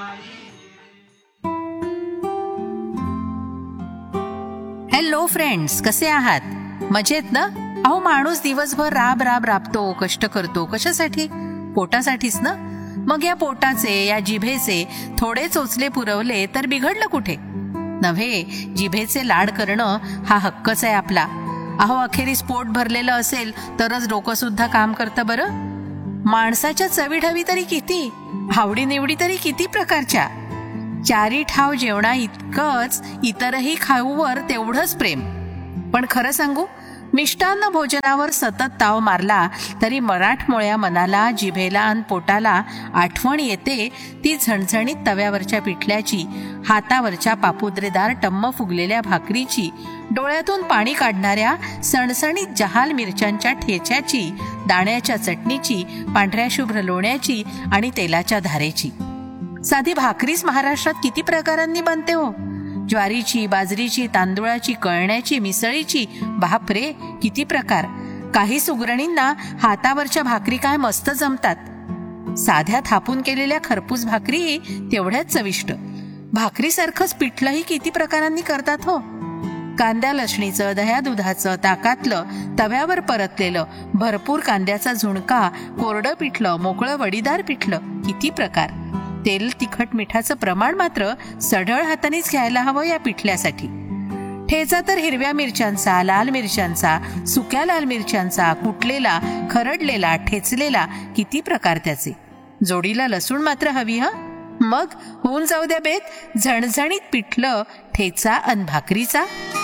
Hello friends, कसे आहात? मजेत ना? अहो, माणूस दिवसभर राबतो, कष्ट करतो. कशासाठी? पोटासाठीच ना. मग या पोटाचे, या जिभेचे थोडे चोचले पुरवले तर बिघडलं कुठे? नव्हे, जिभेचे लाड करणं हा हक्कच आहे आपला. अहो, अखेरीस पोट भरलेलं असेल तरच डोकं सुद्धा काम करतं बरं. माणसाच्या चवीढवी तरी किती, आवडीनिवडी तरी किती प्रकारच्या. चारी ठाव जेवणा इतकंच इतरही खाऊवर तेवढंच प्रेम. पण खरं सांगू, मिष्टान्न भोजनावर सतत ताव मारला तरी मराठमोळ्या मनाला, जिभेला आणि पोटाला आठवण येते ती झणझणीत तव्यावरच्या पिठल्याची, हातावरच्या पापुद्रेदार टम्म फुगलेल्या भाकरीची, डोळ्यातून पाणी काढणाऱ्या सणसणीत जहाल मिरच्यांच्या ठेच्याची, दाण्याच्या चटणीची, पांढऱ्या शुभ्र लोण्याची आणि तेलाच्या धारेची. साधी भाकरीच महाराष्ट्रात किती प्रकारांनी बनते हो. ज्वारीची, बाजरीची, तांदुळाची, कळण्याची, मिसळीची, बापरे किती प्रकार. काही सुगरणींना हातावरच्या भाकरी काय मस्त जमतात. साध्या थापून केलेल्या खरपूस भाकरी तेवढ्याच चविष्ट. भाकरीसारखंच पिठलंही किती प्रकारांनी करतात हो. कांद्या लसणीचं, दह्या दुधाचं, ताकातलं, तव्यावर परतलेलं, भरपूर कांद्याचा झुणका, कोरडं पिठलं, मोकळं वडीदार पिठलं, किती प्रकार. तेल, तिखट, मिठाचं प्रमाण मात्र सढळ हातानेच घ्यायला हवं या पिठल्यासाठी. ठेचा तर हिरव्या मिरच्यांचा, लाल मिरच्यांचा, सुक्या लाल मिरच्यांचा, कुटलेला, खरडलेला, ठेचलेला, किती प्रकार त्याचे. जोडीला लसूण मात्र हवी मग होऊन जाऊ द्या बेत झणझणीत पिठलं, ठेचा अन भाकरीचा.